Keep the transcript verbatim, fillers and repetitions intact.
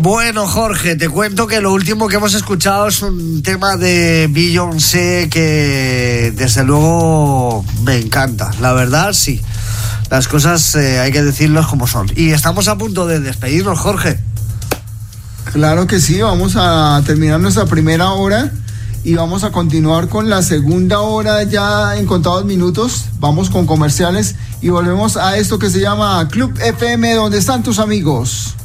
Bueno, Jorge, te cuento que lo último que hemos escuchado es un tema de Beyoncé que desde luego me encanta. La verdad, sí. Las cosas eh, hay que decirlas como son. Y estamos a punto de despedirnos, Jorge. Claro que sí, vamos a terminar nuestra primera hora y vamos a continuar con la segunda hora ya en contados minutos. Vamos con comerciales y volvemos a esto que se llama Club F M, donde están tus amigos.